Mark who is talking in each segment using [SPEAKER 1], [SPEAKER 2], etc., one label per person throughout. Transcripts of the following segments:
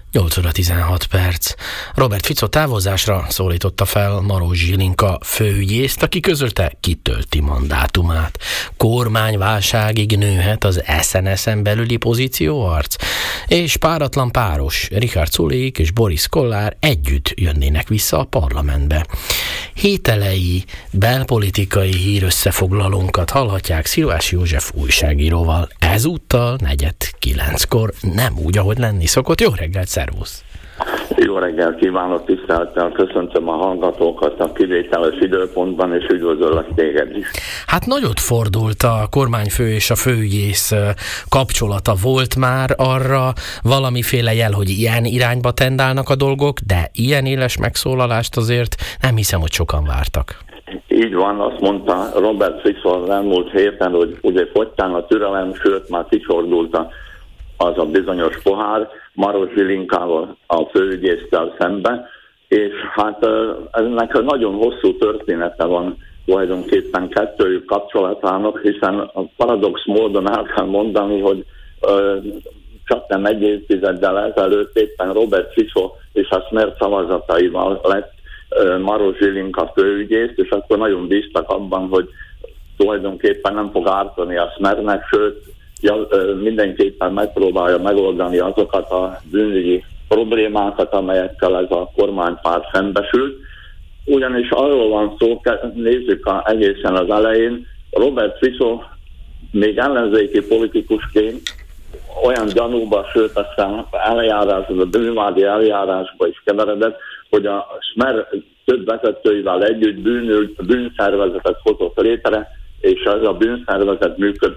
[SPEAKER 1] 8 óra 16 perc. Robert Fico távozásra szólította fel Maros Zsilinka főügyészt, aki közölte, kitölti mandátumát. Kormányválságig nőhet az SNS-en belüli pozícióharc, és páratlan páros, Richard Sulík és Boris Kollár együtt jönnének vissza a parlamentbe. Hételei belpolitikai hírösszefoglalónkat hallhatják Szilvási József újságíróval. Ezúttal 8:45-kor, nem úgy, ahogy lenni szokott. Jó reggelt, szervusz!
[SPEAKER 2] Jó reggelt kívánok, tisztelettel köszöntöm a hallgatókat a kivételes időpontban, és üdvözöllek téged is.
[SPEAKER 1] Hát nagyot fordult a kormányfő és a főügyész kapcsolata. Volt már arra valamiféle jel, hogy ilyen irányba tendálnak a dolgok, de ilyen éles megszólalást azért nem hiszem, hogy sokan vártak.
[SPEAKER 2] Így van, azt mondta Robert Fico az elmúlt héten, hogy ugye fogytán a türelem, sőt már kicsordult az a bizonyos pohár Maros Zsilinkával, a főügyésztel szemben, és hát ennek nagyon hosszú története van tulajdonképpen kettőjük kapcsolatának, hiszen a paradox módon el kell mondani, hogy csak nem egy évtizeddel ezelőtt éppen Robert Fico és a Smer szavazataival lett Maros Zsilinka főügyész, és akkor nagyon bíztak abban, hogy tulajdonképpen nem fog ártani a Smernek, sőt, mindenképpen megpróbálja megoldani azokat a bűnügyi problémákat, amelyekkel ez a kormánypárt szembesült. Ugyanis arról van szó, nézzük egészen az elején, Robert Fico még ellenzéki politikusként olyan gyanúba, sőt aztán eljárásban, a bűnvádi eljárásba is keveredett, hogy a Smer több vezetőivel együtt bűnszervezetet hozott létre, és ez a bűnszervezet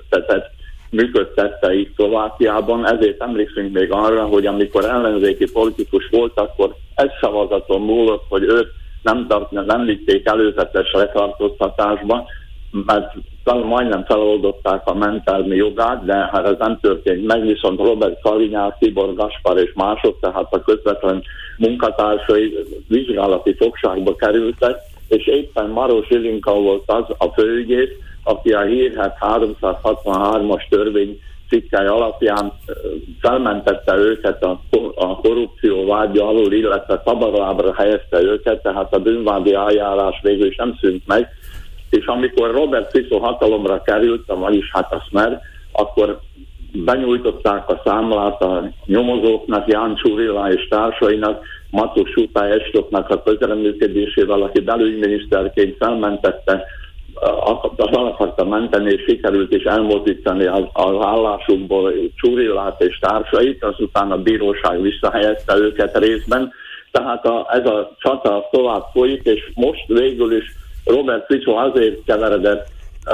[SPEAKER 2] működtette itt Szlovákiában, ezért emlékszünk még arra, hogy amikor ellenzéki politikus volt, akkor egy szavazaton múlott, hogy őt nem vitték előzetes letartóztatásba, mert majdnem feloldották a mentelmi jogát, de hát ez nem történt meg, viszont Robert Kalinyák, Tibor Gaspar és mások, tehát a közvetlen munkatársai vizsgálati fogságba kerültek, és éppen Maros Zsilinka volt az a főügyész, aki a hírhet 363-as törvény cikkely alapján felmentette őket a korrupció vágya alól, illetve szabadlábra helyezte őket, tehát a bűnvádi eljárás végül is nem szűnt meg, és amikor Robert Fico hatalomra került, vagyis hát a Smer, akkor benyújtották a számlát a nyomozóknak, Ján Csurila és társainak, Matus Sutály Estoknak a közreműködésével, aki belügyminiszterként felmentette, el akarta menteni, és sikerült is elmozdítani az állásukból Csurilát és társait, azután a bíróság visszahelyezte őket részben. Tehát ez a csata tovább folyik, és most végül is Robert Fico azért keveredett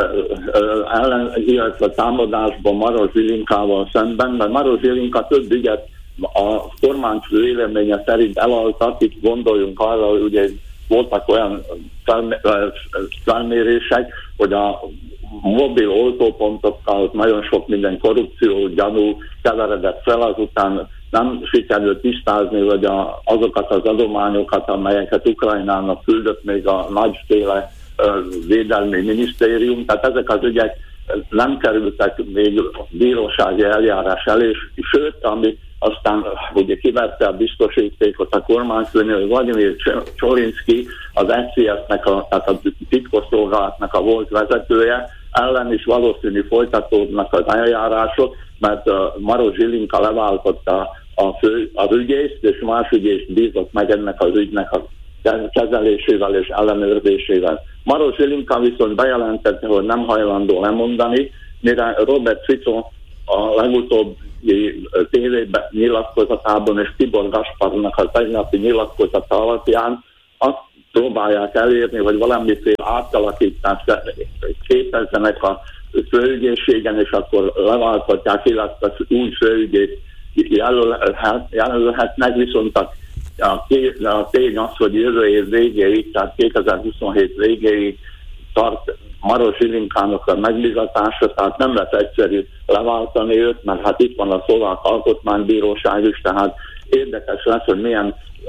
[SPEAKER 2] illetve támadásban Maros Zsilinkával szemben, mert Maros Zsilinka több ügyet a kormányfő véleménye szerint elaltat. Itt gondoljunk arra, hogy ugye voltak olyan felmérések, hogy a mobil oltópontokkal nagyon sok minden korrupció gyanú keveredett fel, azután nem sikerült tisztázni, hogy azokat az adományokat, amelyeket Ukrajnának küldött még a nagyféle védelmi minisztérium, tehát ezek az ügyek nem kerültek még bírósági eljárás elé, sőt, ami aztán ugye kiverte a biztosítékot a kormányfőnél, hogy Vladimir Csolinszky, az SZSZ-nek, tehát a titkosszolgálatnak a volt vezetője, ellen is valószínű folytatódnak az eljárások, mert Maros Zsilinka leváltotta az ügyészt, és más ügyészt bízott meg ennek az ügynek a kezelésével és ellenőrzésével. Maros Zsilinka viszont bejelentette, hogy nem hajlandó lemondani, mire Robert Fico a legutóbbi tévében nyilatkozatában és Tibor Gasparnak a tegnapi nyilatkozata alapján azt próbálják elérni, hogy valamiféle átalakítást képezzenek a főügyészségen, és akkor leválthatják, illetve új főügyész jelölhetnek, viszont a tény az, hogy jövő év végéig, tehát 2027 végéig tart Maros Zsilinkának a megbízatása, tehát nem lesz egyszerű leváltani őt, mert hát itt van a szlovák alkotmánybíróság is, tehát érdekes lesz, hogy milyen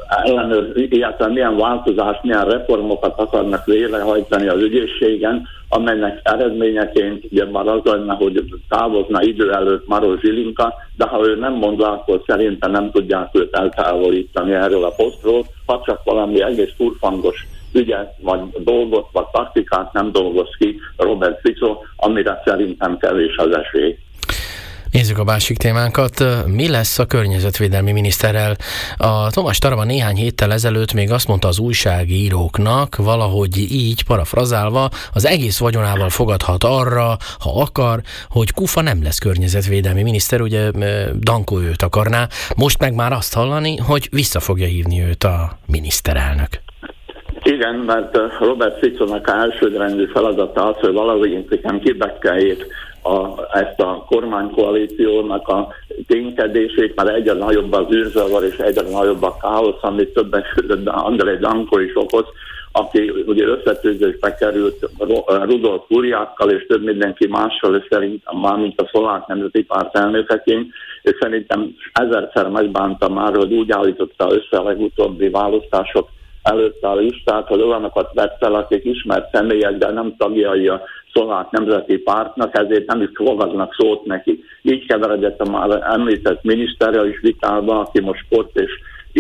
[SPEAKER 2] illetve milyen változást, milyen reformokat akarnak végrehajtani az ügyészségen, amelynek eredményeként ugye már az lenne, hogy távozna idő előtt Maros Žilinka, de ha ő nem mond le, akkor szerintem nem tudják őt eltávolítani erről a posztról, ha csak valami egész furfangos ügyet, vagy dolgot, vagy taktikát nem dolgoz ki Robert Fico, amire szerintem kevés az esély.
[SPEAKER 1] Nézzük a másik témánkat. Mi lesz a környezetvédelmi miniszterrel? A Thomas Taraba néhány héttel ezelőtt még azt mondta az újságíróknak, valahogy így parafrazálva, az egész vagyonával fogadhat arra, ha akar, hogy Kufa nem lesz környezetvédelmi miniszter, ugye Danko őt akarná. Most meg már azt hallani, hogy vissza fogja hívni őt a miniszterelnök.
[SPEAKER 2] Igen, mert Robert Ficónak elsődrendű feladata az, hogy valahogy kibekkeljék ezt a kormánykoalíciónak a ténykedését, mert egyre nagyobb az űrzavar és egyre nagyobb a káosz, amit többen között Andrej Danko is okoz, aki ugye összetűzésbe került Rudolf Hurjákkal és több mindenki mással, és szerintem már mint a Szlovák Nemzeti Párt elnökeként, és szerintem ezerszer megbánta már, hogy úgy állította össze a legutóbbi választások előtte a listát, hogy olyanokat vett fel, akik ismert személyek, de nem tagjai a Szlovák Nemzeti Pártnak, ezért nem is fogadnak szót neki. Így keveredett a már említett miniszterrel is vitába, aki most sport és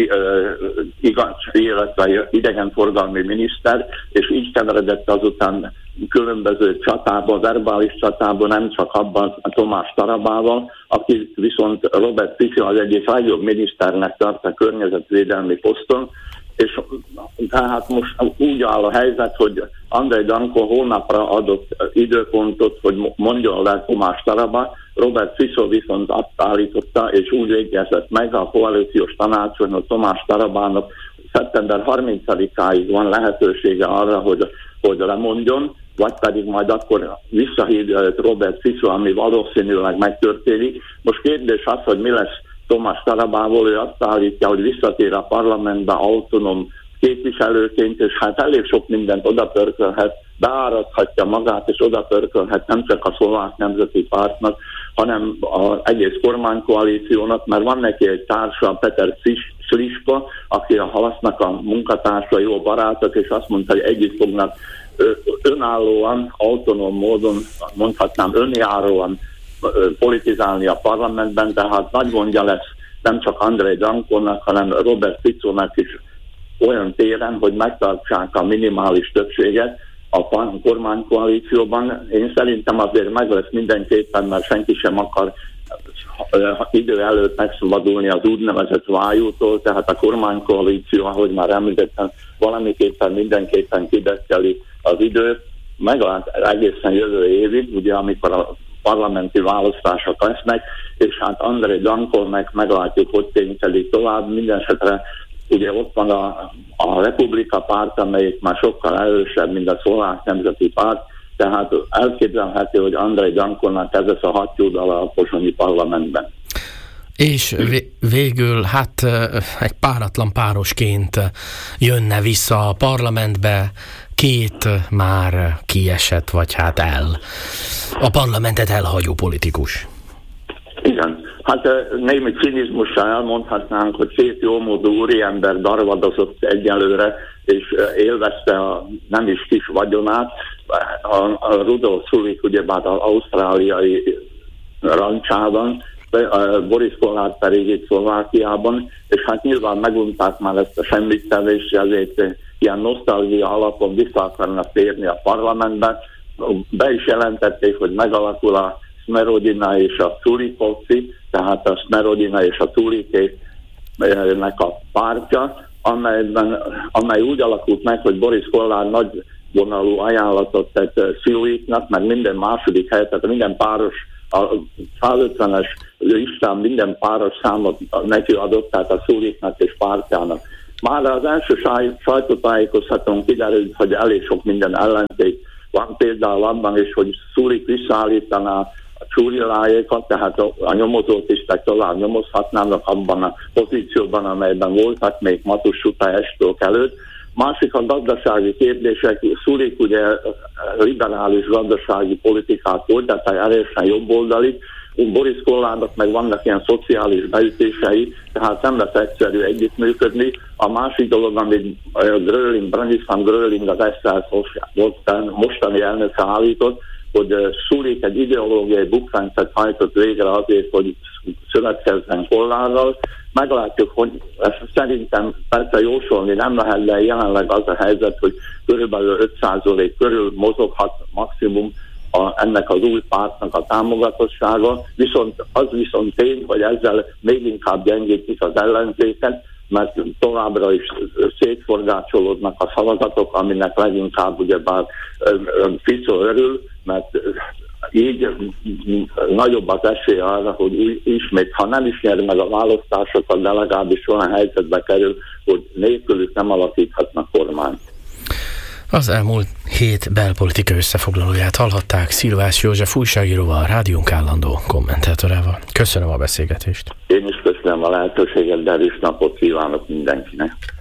[SPEAKER 2] illetve idegenforgalmi miniszter, és így keveredett azután különböző csatában, verbális csatában, nem csak abban a Thomas Tarabával, aki viszont Robert Fico az egyik legjobb miniszternek tart a környezetvédelmi poszton, és tehát most úgy áll a helyzet, hogy Andrej Danko holnapra adott időpontot, hogy mondjon le Thomas Taraba, Robert Fico viszont azt állította, és úgy végezett meg a koalíciós tanácson, hogy Thomas Tarabának szeptember 30-áig van lehetősége arra, hogy lemondjon, vagy pedig majd akkor visszahívja őt Robert Fico, ami valószínűleg megtörténik. Most kérdés az, hogy mi lesz Thomas Tarabából, ő azt állítja, hogy visszatér a parlamentbe autonóm képviselőként, és hát elég sok mindent odapörkölhet, beárazhatja magát, és odapörkölhet nem csak a Szlovák Nemzeti Pártnak, hanem az egész kormánykoalíciónak, mert van neki egy társa, Peter Sliska, aki a Halasznak a munkatársa, jó barátok, és azt mondta, hogy együtt fognak önállóan, autonóm módon, mondhatnám önjáróan politizálni a parlamentben, tehát nagy gondja lesz nem csak Andrej Dankónak, hanem Robert Ficónak is olyan téren, hogy megtartsák a minimális többséget a kormánykoalícióban. Én szerintem azért meg lesz mindenképpen, mert senki sem akar idő előtt megszabadulni az úgynevezett vájútól, tehát a kormánykoalíció, ahogy már említettem, valamiképpen mindenképpen kidekkeli az időt, meglát egészen jövő évig, ugye amikor a parlamenti választások lesznek, és hát Andrej Danko meglátjuk, hogy ténykedik tovább. Mindenesetre ugye ott van a Republika Párt, amelyik már sokkal erősebb, mint a Szlovák Nemzeti Párt, tehát elképzelhető, hogy Andrej Dankonak ez lesz a hattyúdala a pozsonyi parlamentben.
[SPEAKER 1] És végül hát egy páratlan párosként jönne vissza a parlamentbe, két már kiesett, vagy hát a parlamentet elhagyó politikus.
[SPEAKER 2] Igen, hát némi cinizmussal elmondhatnánk, hogy két jómódú úriember darvadozott egyelőre, és élvezte a nem is kis vagyonát. A Rudolf Sulik ugyebár az ausztráliai rancsában, Boris Kolár pedig itt Szlovákiában, és hát nyilván megunták már ezt a semmittevést, ezért ilyen nosztalgia alapon vissza akarnak térni a parlamentbe. Be is jelentették, hogy megalakul a Smerodina és a Culikovci, tehát a Smerodina és a Culikének a pártja, amely úgy alakult meg, hogy Boris Kolár nagy vonalú ajánlatot tett Suliknak, meg minden második helyet, tehát minden páros, a 150-es listán minden páros számot neki adott, tehát a Suliknak és pártjának. Már az első sajtótájékoztatón kiderült, hogy elég sok minden ellenzék van, például abban is, hogy Sulik visszaállítaná a csúrilájékat, tehát a nyomozótisztek tovább nyomozhatnának abban a pozícióban, amelyben voltak még Matusuta estók előtt. Másik a gazdasági kérdések. Sulik ugye liberális gazdasági politikát folytat, tehát erősen jobboldali. Boris Kolárnak meg vannak ilyen szociális beütései, tehát nem lesz egyszerű együttműködni. A másik dolog, amit Branislav Gröling, az SZSZ mostani elnöke állított, hogy Sulik egy ideológiai bukfencet hajtott végre azért, hogy szövetkezzen Kollárral. Meglátjuk, hogy szerintem persze jósolni nem lehet, de jelenleg az a helyzet, hogy körülbelül 5% körül mozoghat maximum ennek az új pártnak a támogatottsága, viszont az viszont tény, hogy ezzel még inkább gyengítik az ellenzéket, mert továbbra is szétforgácsolódnak a szavazatok, aminek leginkább ugyebár Fico örül, mert így nagyobb az esély arra, hogy ismét, ha nem is nyer meg a választásokat, de legalábbis olyan helyzetbe kerül, hogy nélkülük nem alakíthatnak kormányt.
[SPEAKER 1] Az elmúlt hét belpolitika összefoglalóját hallhatták Szilvás József újságíróval, rádiónk állandó kommentátorával. Köszönöm a beszélgetést.
[SPEAKER 2] Én is köszönöm a lehetőséget, de erős napot kívánok mindenkinek.